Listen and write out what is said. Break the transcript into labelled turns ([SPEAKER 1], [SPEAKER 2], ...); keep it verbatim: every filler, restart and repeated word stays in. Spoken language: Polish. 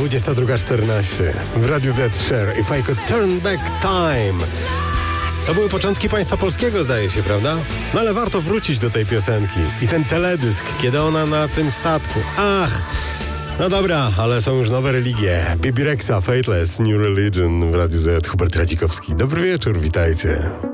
[SPEAKER 1] dwudziesta druga czternaście. W Radiu Z Share If I Could Turn Back Time. To były początki państwa polskiego, zdaje się, prawda? No ale warto wrócić do tej piosenki. I ten teledysk, kiedy ona na tym statku. Ach, no dobra, ale są już nowe religie. Bibi Rexha, Fateless, New Religion w Radiu Z. Hubert Radzikowski. Dobry wieczór, witajcie.